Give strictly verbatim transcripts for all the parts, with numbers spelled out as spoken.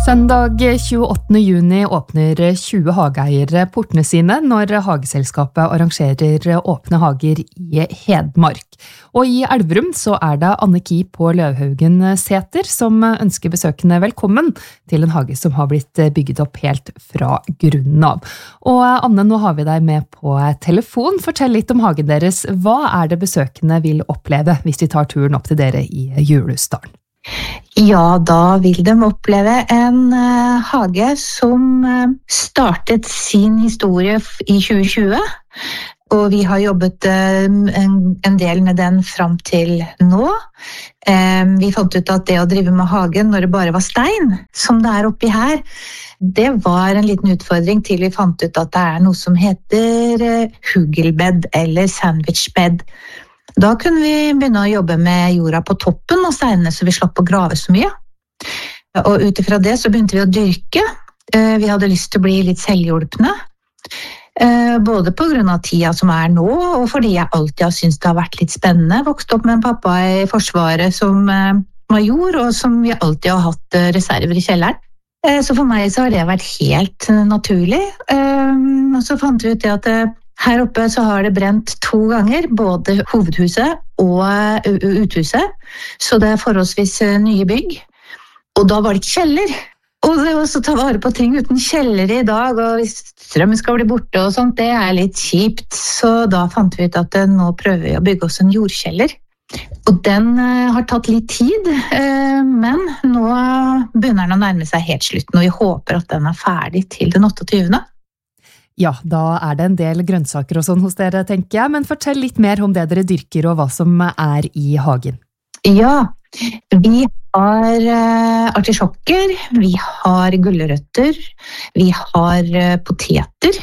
Søndag tjueåttende juni åpner tjue hageeiere portene sine når Hageselskapet arrangerer åpne hager i Hedmark. Og i Elverum så er det Anne Ki på Løvhaugen Sæter som ønsker besøkende velkommen til en hage som har blitt bygget opp helt fra grunnen av. Og Anne, nå har vi deg med på telefon. Fortell litt om hagen deres. Hva er det besøkende vil oppleve hvis de tar turen opp til dere i Julesdalen? Ja, da vil de oppleve en uh, hage som uh, startet sin historie i tjue tjue, og vi har jobbet uh, en, en del med den frem til nå. Uh, vi fant ut at det å drive med hagen når det bare var stein, som det er oppi her, det var en liten utfordring til vi fant ut at det er noe som heter uh, hugelbed eller sandwichbed. Da kunne vi begynne å jobbe med jorda på toppen av steinene, så vi slapp å grave så mye. Og utifra det så begynte vi å dyrke. Vi hadde lyst til å bli litt selvhjulpne, både på grunn av tida som er nå, og fordi jeg alltid har syntes det har vært litt spennende. Vokst opp med en pappa i Forsvaret som major, og som vi alltid har hatt reserver i kjelleren. Så for meg så har det vært helt naturlig. Og så fant vi ut det at her oppe så har det brent to ganger, både hovedhuset og uthuset, så det er forholdsvis nye bygg. Og da var det ikke kjeller. Og det å ta vare på ting uten kjeller i dag, og hvis strømmen skal bli borte og sånt, det er litt kjipt. Så da fant vi ut at nå prøver vi å bygge oss en jordkjeller. Og den har tatt litt tid, men nå begynner den å nærme seg helt slutten, og vi håper at den er ferdig til den åtteogtyvende Ja, da er det en del grønnsaker og sånn hos dere, tenker jeg, men fortell litt mer om det dere dyrker og hva som er i hagen. Ja, vi har uh, artisjokker, vi har gulrøtter, vi har uh, poteter,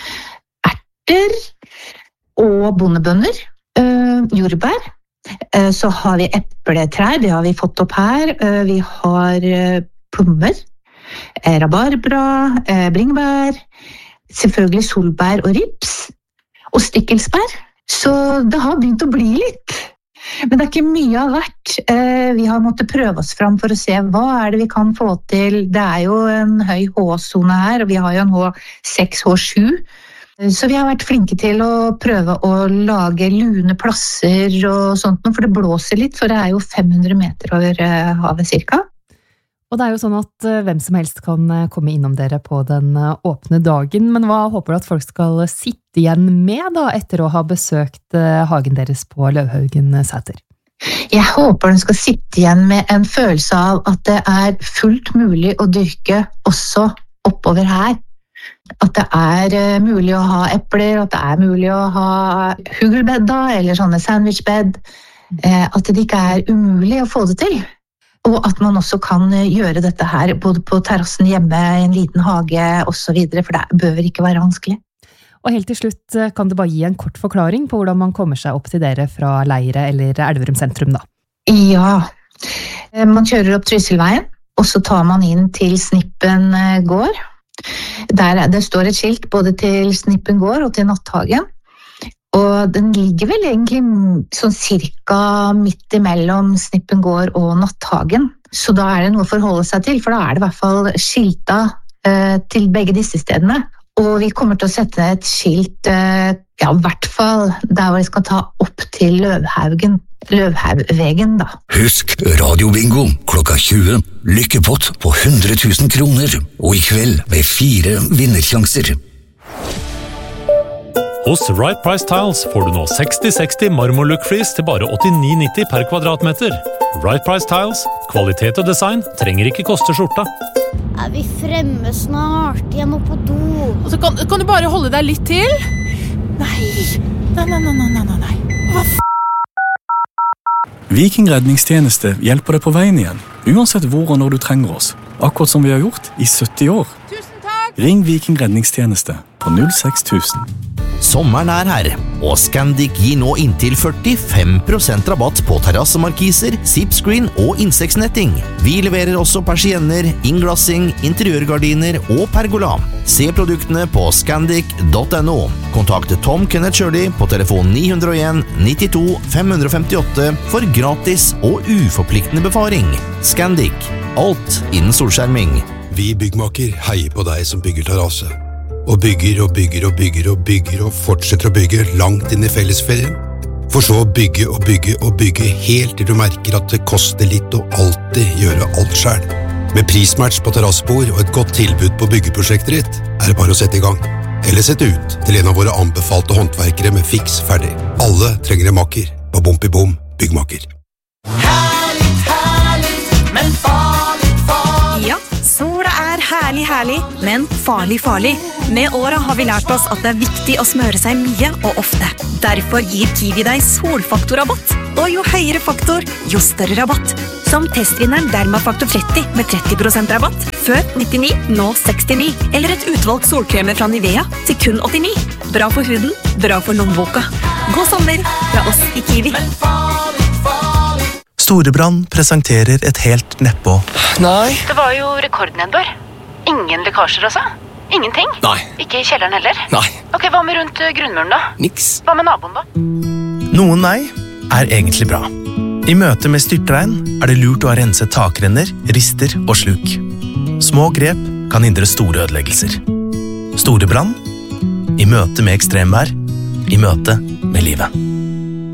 erter og bondebønner, uh, jordbær. Uh, så har vi epletrær, det har vi fått opp her. Uh, vi har uh, plommer, uh, rabarbra, uh, bringebær, selvfølgelig solbær og rips, og stikkelsbær. Så det har begynt å bli litt. Men det er ikke mye av hvert. Vi har måttet prøve oss frem for å se hva er det vi kan få til. Det er jo en høy H S-zone her, og vi har jo en H seks, H sju. Så vi har vært flinke til å prøve å lage lune plasser og sånt, for det blåser litt, for det er jo fem hundre meter over havet cirka. Og det er jo sånn at hvem som helst kan komme innom dere på den åpne dagen, men hva håper du at folk skal sitte igjen med da, etter å ha besøkt hagen deres på Løvhaugen Sæter? Jeg håper de skal sitte igjen med en følelse av at det er fullt mulig å dyrke også oppover her. At det er mulig å ha epler, at det er mulig å ha hugelbedda eller sånne sandwichbed, at det ikke er umulig å få det til. Og at man også kan gjøre dette her både på terrassen hjemme, i en liten hage og så videre, for det bør ikke være vanskelig. Og helt til slutt, kan du bare gi en kort forklaring på hvordan man kommer seg opp til dere fra Leire eller Elverum sentrum da? Ja, man kjører opp Trysilveien, og så tar man inn til Snippen gård. Der det står et skilt både til Snippen gård og til Natthagen. Og den ligger vel egentlig sånn cirka midt imellom Snippen gård og Natthagen. Så da er det noe å forholde seg til, for da er det i hvert fall skilta eh, til begge disse stedene. Og vi kommer til å sette et skilt, eh, ja, i hvert fall der hvor vi skal ta opp til Løvhaugen, Løvhaugvegen da. Husk radiobingo klokka tjue, lykkepott på hundre tusen kroner, og i kveld med fire vinnersjanser. Hos Right Price Tiles får du nå seksti seksti marmorlook-flis til bare åttini nitti per kvadratmeter. Right Price Tiles, kvalitet og design trenger ikke koste skjorta. Er vi fremme snart? Jeg må på do. Og så kan, kan du bare holde deg litt til? Nei, nei, nei, nei, nei, nei, nei. Hva f***? Viking redningstjeneste hjelper deg på veien igjen, uansett hvor og når du trenger oss. Akkurat som vi har gjort i sytti år. Tusen takk! Ring Viking redningstjeneste på null seks tusen. Sommeren er her, og Scandic gir nå inntil førtifem prosent rabatt på terrassemarkiser, zipscreen og insektsnetting. Vi leverer også persienner, innglassing, interiørgardiner og pergola. Se produktene på scandic punktum no. Kontakt Tom Kenneth Shirley på telefon ni null en nittito fem femtiåtte for gratis og uforpliktende befaring. Scandic, alt innen solskjerming. Vi byggmaker heier på deg som bygger terrasse. Og bygger og bygger og bygger og bygger og fortsetter å bygge langt inn i fellesferien. For så å bygge og bygge og bygge helt til du merker at det koster litt å alltid gjøre alt selv. Med prismatch på terrassebord og et godt tilbud på byggeprosjektet ditt, er det bare å sette i gang. Eller sette ut til en av våre anbefalte håndverkere med fiks ferdig. Alle trenger en makker på Bom i Bom byggmaker. Herligt, herligt, men farlig, farlig. Ja, sola er herlig, herlig, men farlig, farlig. Med åra har vi lært oss at det er viktig å smøre seg mye og ofte. Derfor gir Kiwi deg solfaktorrabatt. Og jo høyere faktor, jo større rabatt. Som testvinneren Dermafaktor tretti med tretti prosent rabatt. Før nittini, nå sekstini. Eller et utvalgt solkremer fra Nivea til kun åttini. Bra for huden, bra for lommeboka. God sommer fra oss i Kiwi. Storebrand presenterer et helt neppå. Nei. Det var jo rekordnedbør. Ingen lekkasjer også? Ingenting? Nei. Ikke i kjelleren heller? Nei. Ok, hva med rundt grunnmuren da? Niks. Hva med naboen da? Noen nei er egentlig bra. I møte med styrtregn er det lurt å ha renset takrenner, rister og sluk. Små grep kan hindre store ødeleggelser. Storebrand. I møte med ekstremvær. I møte med livet.